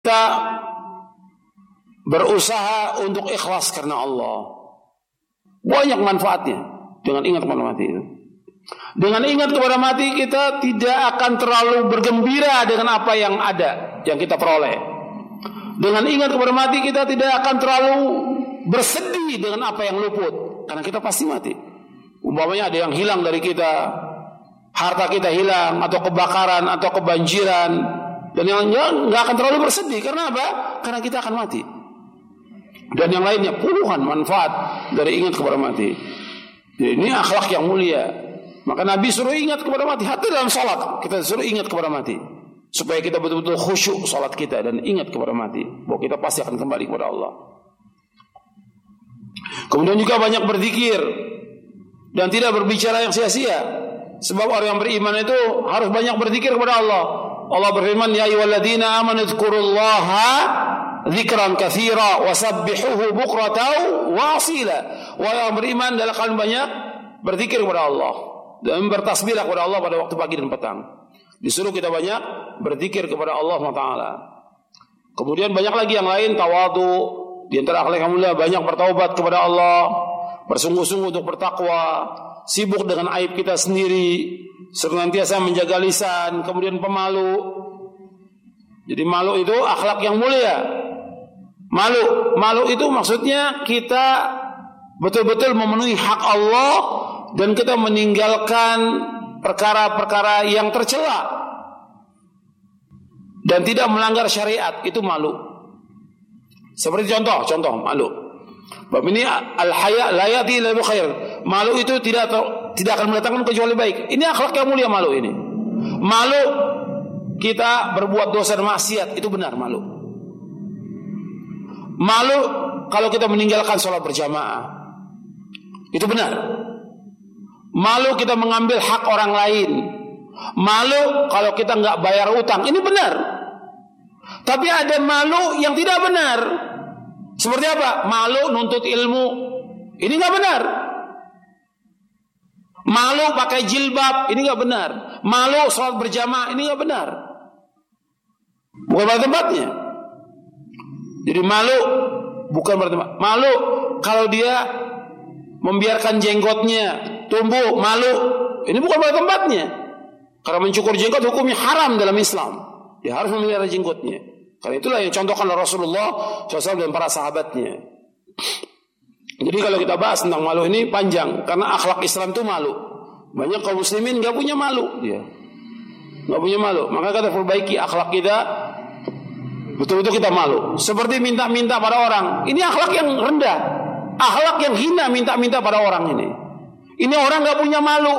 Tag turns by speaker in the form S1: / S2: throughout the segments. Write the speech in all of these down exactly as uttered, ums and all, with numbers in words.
S1: kita berusaha untuk ikhlas karena Allah. Banyak manfaatnya dengan ingat kepada mati itu. Dengan ingat kepada mati kita tidak akan terlalu bergembira dengan apa yang ada, yang kita peroleh. Dengan ingat kepada mati kita tidak akan terlalu bersedih dengan apa yang luput, karena kita pasti mati. Umpamanya ada yang hilang dari kita, harta kita hilang, atau kebakaran, atau kebanjiran, dan yang nggak akan terlalu bersedih. Karena apa? Karena kita akan mati. Dan yang lainnya puluhan manfaat dari ingat kepada mati. Jadi ini akhlak yang mulia. Maka Nabi suruh ingat kepada mati. Hatta dalam salat kita suruh ingat kepada mati, supaya kita betul-betul khusyuk salat kita dan ingat kepada mati, bahwa kita pasti akan kembali kepada Allah. Kemudian juga banyak berzikir dan tidak berbicara yang sia-sia. Sebab orang yang beriman itu harus banyak berzikir kepada Allah. Allah berfirman, ya ayyuhalladzina amanu dzkurullaha dzikran katsira wasabbihuhu bukratan wa asila. Wahai yang beriman, adalah kalian banyak berzikir kepada Allah dan bertasbihlah kepada Allah pada waktu pagi dan petang. Disuruh kita banyak berzikir kepada Allah subhanahu wa taala. Kemudian banyak lagi yang lain, tawadu. Di antara akhlak yang mulia banyak bertaubat kepada Allah, bersungguh-sungguh untuk bertakwa, sibuk dengan aib kita sendiri, senantiasa menjaga lisan, kemudian pemalu. Jadi malu itu akhlak yang mulia. Malu, malu itu maksudnya kita betul-betul memenuhi hak Allah dan kita meninggalkan perkara-perkara yang tercela dan tidak melanggar syariat. Itu malu. Seperti contoh, contoh malu. Bab ini al-haya la yati illa bi khair. Malu itu tidak tidak akan mendatangkan kecuali baik. Ini akhlak yang mulia malu ini. Malu kita berbuat dosa dan maksiat, itu benar malu. Malu kalau kita meninggalkan sholat berjamaah, itu benar. Malu kita mengambil hak orang lain. Malu kalau kita nggak bayar utang, ini benar. Tapi ada malu yang tidak benar. Seperti apa? Malu nuntut ilmu, ini nggak benar. Malu pakai jilbab, ini nggak benar. Malu sholat berjamaah, ini nggak benar. Bukan pada tempatnya. Jadi malu bukan pada tempat. Malu kalau dia membiarkan jenggotnya tumbuh, malu, ini bukan pada tempatnya. Karena mencukur jenggot hukumnya haram dalam Islam. Dia harus memelihara jenggotnya. Karena itulah yang contohkan oleh Rasulullah shallallahu alaihi wasallam dan para sahabatnya. Jadi kalau kita bahas tentang malu ini panjang, karena akhlak Islam itu malu. Banyak kaum muslimin nggak punya malu, dia nggak punya malu. Maka kita perbaiki akhlak kita, betul-betul kita malu. Seperti minta-minta pada orang, ini akhlak yang rendah, akhlak yang hina, minta-minta pada orang ini. Ini orang nggak punya malu,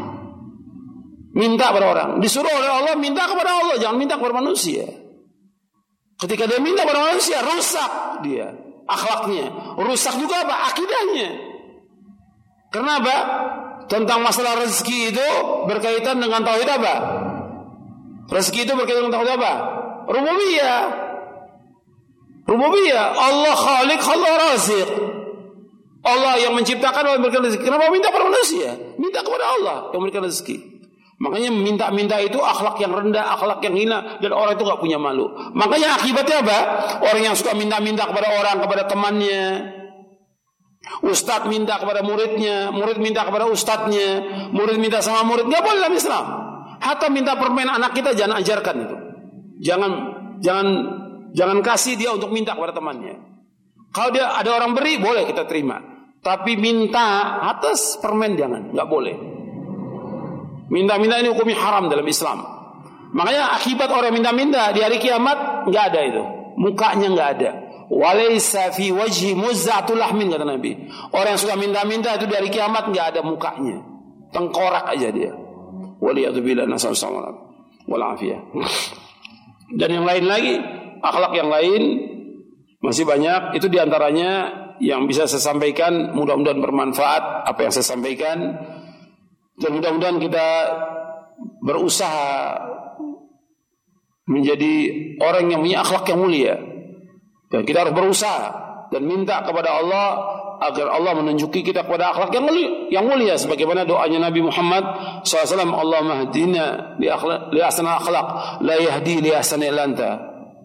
S1: minta pada orang. Disuruh oleh Allah minta kepada Allah, jangan minta kepada manusia. Ketika dia minta kepada manusia, rusak dia akhlaknya, rusak juga apa? Akidahnya. Kenapa? Tentang masalah rezeki itu berkaitan dengan tauhid apa? Rezeki itu berkaitan dengan tauhid apa? Rububiyah. Rububiyah. Allah Khaliq, Allah Raziq. Allah yang menciptakan, Allah yang memberikan rezeki. Kenapa minta kepada manusia? Minta kepada Allah yang memberikan rezeki. Makanya minta-minta itu akhlak yang rendah, akhlak yang hina, dan orang itu gak punya malu. Makanya akibatnya apa? Orang yang suka minta-minta kepada orang, kepada temannya, ustadz minta kepada muridnya, murid minta kepada ustadznya, murid minta sama murid, gak boleh dalam Islam. Hatta minta permen anak kita jangan ajarkan itu. Jangan jangan jangan kasih dia untuk minta kepada temannya. Kalau dia ada orang beri, boleh kita terima. Tapi minta atas permen jangan, gak boleh. Minta-minta ini hukumnya haram dalam Islam. Makanya akibat orang minta-minta di hari kiamat nggak ada itu, mukanya nggak ada. Walaysa fi wajhi muzza'atul lahmin, kata Nabi. Orang yang suka minta-minta itu di hari kiamat nggak ada mukanya, tengkorak aja dia. Waliyadzubillah nasallallahu wal afiyah. Dan yang lain lagi, akhlak yang lain masih banyak. Itu diantaranya yang bisa saya sampaikan. Mudah-mudahan bermanfaat apa yang saya sampaikan. Dan mudah-mudahan kita berusaha menjadi orang yang punya akhlak yang mulia. Dan kita harus berusaha dan minta kepada Allah agar Allah menunjuki kita kepada akhlak yang mulia, yang mulia sebagaimana doanya Nabi Muhammad shallallahu alaihi wasallam, Allahumma hdina li akhlaq li ahsanil akhlaq la yahdi li ahsanil anta.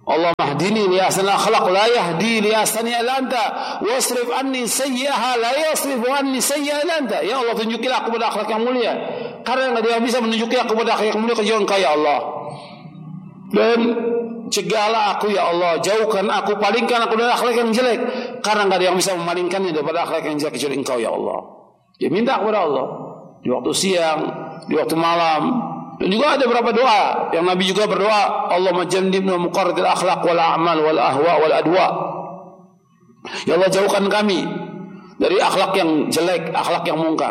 S1: Allah mahdini li ahsanil akhlaq la yahdi li ahsani illa anta wasrif anni sayyi'aha la yasrifu anni sayyi'a illa anta. Ya Allah, tunjukilah aku pada akhlak yang mulia, karena enggak ada yang bisa menunjuki aku pada akhlak yang mulia kecuali Engkau ya Allah. Dan cegahlah aku ya Allah, jauhkan aku, palingkan aku dari akhlak yang jelek, karena enggak ada yang bisa memalingkannya daripada akhlak yang jelek kecuali Engkau ya Allah. Dia minta kepada Allah di waktu siang, di waktu malam. Dan juga ada beberapa doa yang Nabi juga berdoa, Allahumma jannibna muqarridil akhlaq wal a'mal wal ahwa wal adwa. Ya Allah, jauhkan kami dari akhlak yang jelek, akhlak yang mungkar.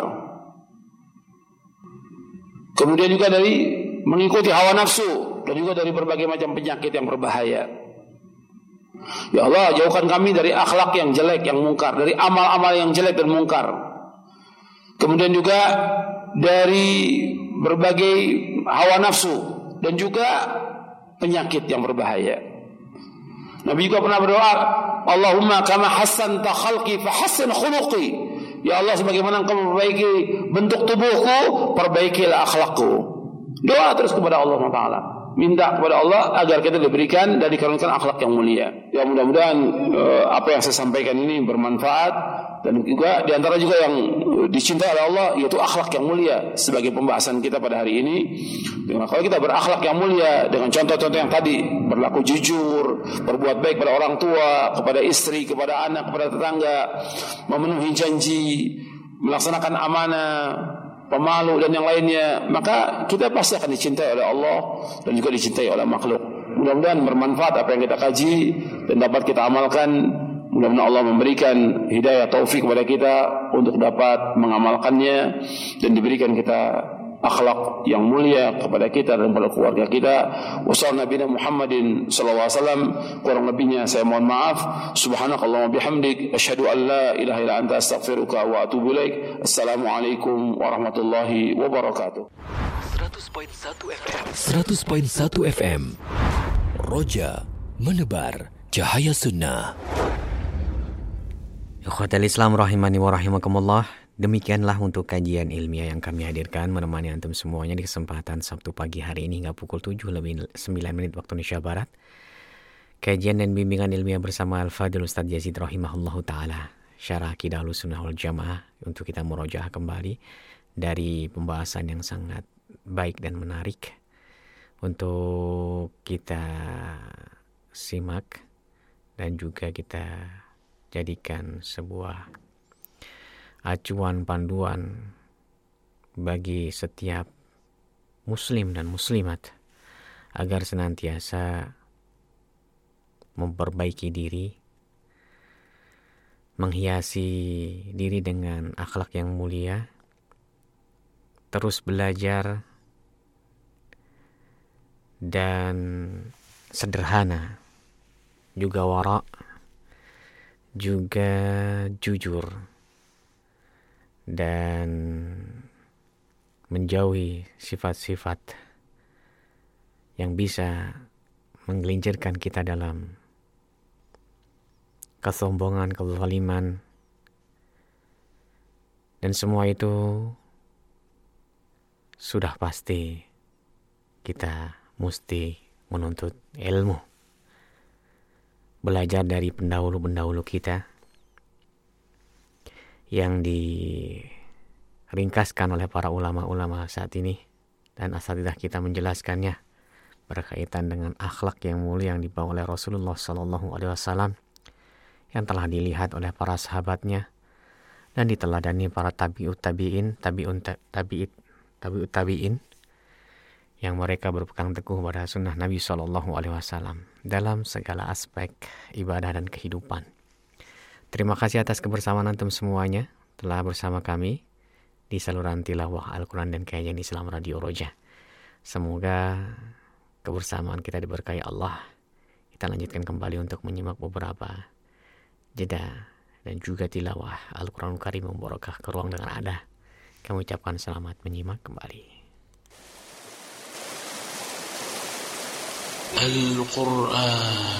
S1: Kemudian juga dari mengikuti hawa nafsu, dan juga dari berbagai macam penyakit yang berbahaya. Ya Allah, jauhkan kami dari akhlak yang jelek, yang mungkar, dari amal-amal yang jelek dan mungkar. Kemudian juga dari berbagai hawa nafsu dan juga penyakit yang berbahaya. Nabi juga pernah berdoa, Allahumma kama hassanta khalqi fa hassin khuluqi. Ya Allah, sebagaimana Engkau memperbaiki bentuk tubuhku, perbaikilah akhlakku. Doa terus kepada Allah Taala, minta kepada Allah agar kita diberikan dan dikaruniakan akhlak yang mulia. Ya, mudah-mudahan uh, apa yang saya sampaikan ini bermanfaat. Dan juga diantara juga yang dicintai oleh Allah yaitu akhlak yang mulia, sebagai pembahasan kita pada hari ini. Dengan kalau kita berakhlak yang mulia dengan contoh-contoh yang tadi, berlaku jujur, berbuat baik pada orang tua, kepada istri, kepada anak, kepada tetangga, memenuhi janji, melaksanakan amanah, pemalu dan yang lainnya, maka kita pasti akan dicintai oleh Allah dan juga dicintai oleh makhluk. Mudah-mudahan bermanfaat apa yang kita kaji dan dapat kita amalkan. Mudah-mudahan Allah memberikan hidayah taufik kepada kita untuk dapat mengamalkannya dan diberikan kita akhlak yang mulia kepada kita dan kepada keluarga kita. Wassalamualaikum Muhammadin sallallahu alaihi wasallam. Kurang lebihnya saya mohon maaf. Subhanakallahumma bihamdik asyhadu an la ilaha illa anta astaghfiruka wa atubu ilaik. Assalamualaikum warahmatullahi wabarakatuh.
S2: seratus koma satu F M seratus koma satu F M Roja menebar cahaya sunnah. Ikhwatal Islam rahimani wa rahimakumullah. Demikianlah untuk kajian ilmiah yang kami hadirkan menemani antum semuanya di kesempatan Sabtu pagi hari ini hingga pukul tujuh lebih sembilan menit waktu Indonesia Barat. Kajian dan bimbingan ilmiah bersama Al-Fadil Ustadz Yazid rahimahullahu ta'ala, Syarah Aqidah Ahlussunnah wal Jamaah, untuk kita murojaah kembali dari pembahasan yang sangat baik dan menarik untuk kita simak dan juga kita jadikan sebuah acuan panduan bagi setiap muslim dan muslimat agar senantiasa memperbaiki diri, menghiasi diri dengan akhlak yang mulia, terus belajar dan sederhana, juga wara', juga jujur, dan menjauhi sifat-sifat yang bisa menggelincirkan kita dalam kesombongan, kezaliman, dan semua itu sudah pasti kita mesti menuntut ilmu, belajar dari pendahulu-pendahulu kita yang diringkaskan oleh para ulama-ulama saat ini, dan asatidzah kita menjelaskannya berkaitan dengan akhlak yang mulia yang dibawa oleh Rasulullah Sallallahu Alaihi Wasallam, yang telah dilihat oleh para sahabatnya dan diteladani para tabi'ut tabi'in, tabi'un tabi'it, tabi'ut tabi'in, yang mereka berpegang teguh pada sunnah Nabi Sallallahu Alaihi Wasallam dalam segala aspek ibadah dan kehidupan. Terima kasih atas kebersamaan antum semuanya telah bersama kami di saluran tilawah Al-Quran dan kajian Islam Radio Roja. Semoga kebersamaan kita diberkahi Allah. Kita lanjutkan kembali untuk menyimak beberapa jeda dan juga tilawah Al-Quranul Karim membarokah ke ruang dengar Anda. Kami ucapkan selamat menyimak kembali.
S3: Al-Quran